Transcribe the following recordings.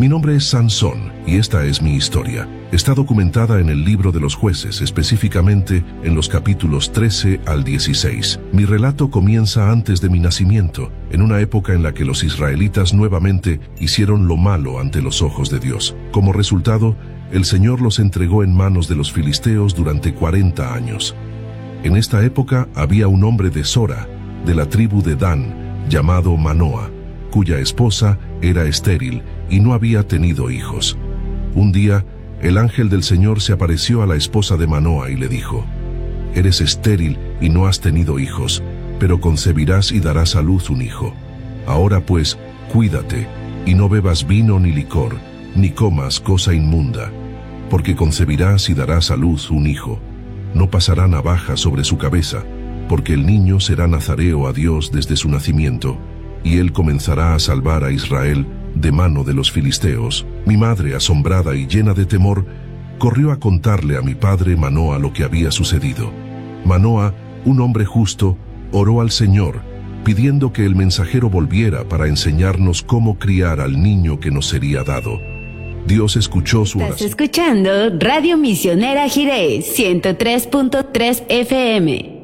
Mi nombre es Sansón y esta es mi historia. Está documentada en el libro de los Jueces, específicamente en los capítulos 13 al 16. Mi relato comienza antes de mi nacimiento, en una época en la que los israelitas nuevamente hicieron lo malo ante los ojos de Dios. Como resultado, el Señor los entregó en manos de los filisteos durante 40 años. En esta época había un hombre de Sora, de la tribu de Dan, llamado Manoa, cuya esposa era estéril y no había tenido hijos. Un día, el ángel del Señor se apareció a la esposa de Manoa y le dijo: «Eres estéril y no has tenido hijos, pero concebirás y darás a luz un hijo. Ahora pues, cuídate, y no bebas vino ni licor, ni comas cosa inmunda, porque concebirás y darás a luz un hijo. No pasará navaja sobre su cabeza, porque el niño será nazareo a Dios desde su nacimiento, y él comenzará a salvar a Israel de mano de los filisteos». Mi madre, asombrada y llena de temor, corrió a contarle a mi padre Manoa lo que había sucedido. Manoa, un hombre justo, oró al Señor, pidiendo que el mensajero volviera para enseñarnos cómo criar al niño que nos sería dado. Dios escuchó su oración. Estás escuchando Radio Misionera Jireh 103.3 FM.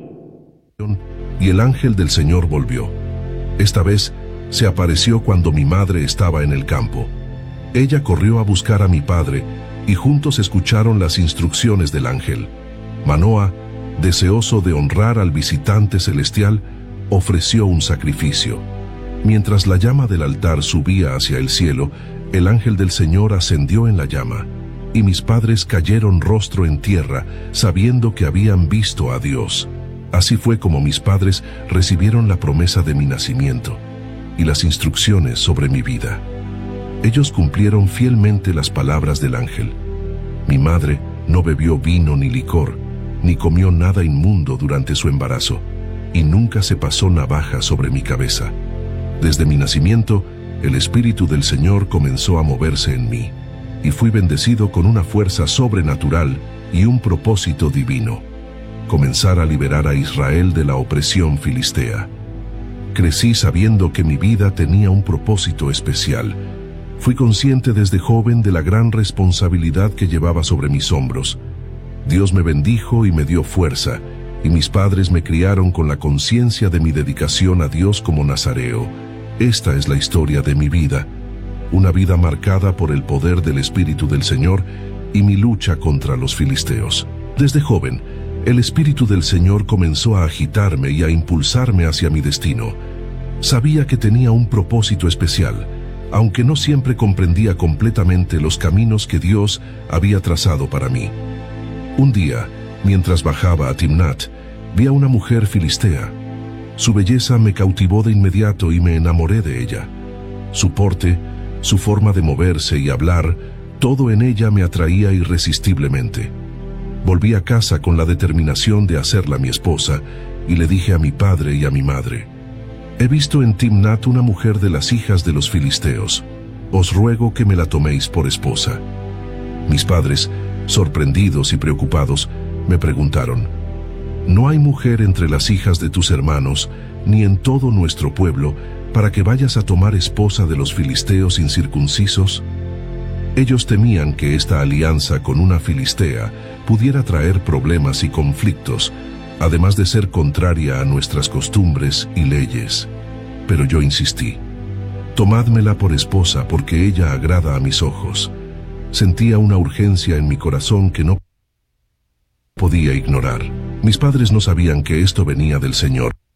Y el ángel del Señor volvió. Esta vez se apareció cuando mi madre estaba en el campo. Ella corrió a buscar a mi padre y juntos escucharon las instrucciones del ángel. Manoa, deseoso de honrar al visitante celestial, ofreció un sacrificio. Mientras la llama del altar subía hacia el cielo, el ángel del Señor ascendió en la llama, y mis padres cayeron rostro en tierra, sabiendo que habían visto a Dios. Así fue como mis padres recibieron la promesa de mi nacimiento y las instrucciones sobre mi vida. Ellos cumplieron fielmente las palabras del ángel. Mi madre no bebió vino ni licor, ni comió nada inmundo durante su embarazo, y nunca se pasó navaja sobre mi cabeza. Desde mi nacimiento, el Espíritu del Señor comenzó a moverse en mí, y fui bendecido con una fuerza sobrenatural y un propósito divino: comenzar a liberar a Israel de la opresión filistea. Crecí sabiendo que mi vida tenía un propósito especial. Fui consciente desde joven de la gran responsabilidad que llevaba sobre mis hombros. Dios me bendijo y me dio fuerza, y mis padres me criaron con la conciencia de mi dedicación a Dios como nazareo. Esta es la historia de mi vida, una vida marcada por el poder del Espíritu del Señor y mi lucha contra los filisteos. Desde joven, el Espíritu del Señor comenzó a agitarme y a impulsarme hacia mi destino. Sabía que tenía un propósito especial, aunque no siempre comprendía completamente los caminos que Dios había trazado para mí. Un día, mientras bajaba a Timnat, vi a una mujer filistea. Su belleza me cautivó de inmediato y me enamoré de ella. Su porte, su forma de moverse y hablar, todo en ella me atraía irresistiblemente. Volví a casa con la determinación de hacerla mi esposa y le dije a mi padre y a mi madre: «He visto en Timnat una mujer de las hijas de los filisteos. Os ruego que me la toméis por esposa». Mis padres, sorprendidos y preocupados, me preguntaron: «¿No hay mujer entre las hijas de tus hermanos, ni en todo nuestro pueblo, para que vayas a tomar esposa de los filisteos incircuncisos?» Ellos temían que esta alianza con una filistea pudiera traer problemas y conflictos, además de ser contraria a nuestras costumbres y leyes. Pero yo insistí: «Tomádmela por esposa porque ella agrada a mis ojos». Sentía una urgencia en mi corazón que no podía ignorar. Mis padres no sabían que esto venía del Señor.